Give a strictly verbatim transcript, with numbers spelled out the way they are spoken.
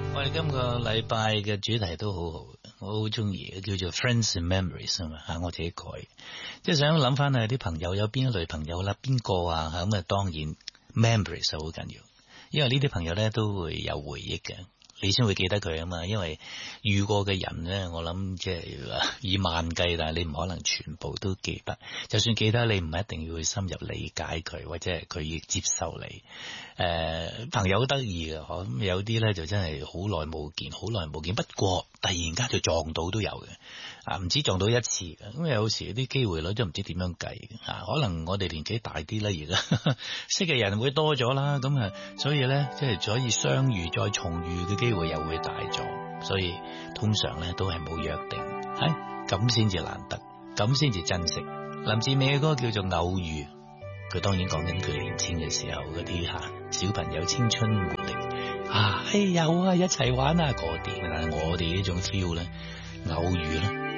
我哋今個禮拜嘅主題都好好，我好中意，叫做 Friends and Memories 啊嘛嚇，我自己改，即係想諗翻啊啲朋友有邊一類朋友啦，邊個啊咁啊，當然 Memories 好緊要，因為呢啲朋友咧都會有回憶嘅。你先會記得佢啊嘛，因為遇過嘅人咧，我諗即係以萬計，但係你唔可能全部都記得。就算記得，你唔一定要去深入理解佢，或者係佢要接受你。誒、呃，朋友好得意嘅，咁有啲咧就真係好耐冇見，好耐冇見。不過突然間就撞到都有嘅，啊，唔止撞到一次嘅。咁有時啲機會率都唔知點樣計啊。可能我哋年紀大啲啦，而家識嘅人會多咗啦，咁啊，所以咧即係可以相遇再重遇嘅機會又會大咗，所以通常咧都係冇約定，係咁先至難得，咁先至珍惜。林志美嘅歌叫做《偶遇》，佢當然講緊佢年輕嘅時候嗰啲吓小朋友青春活力啊，哎有啊一齊玩啊嗰啲，但係我哋呢種 feel 咧，偶遇咧。